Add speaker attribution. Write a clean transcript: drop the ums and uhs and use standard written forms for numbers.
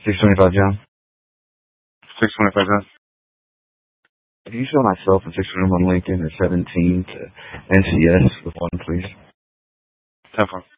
Speaker 1: 625, John.
Speaker 2: 625, John.
Speaker 1: Can you show myself and 621 Lincoln at 17 to NCS with one, please?
Speaker 2: 10-4.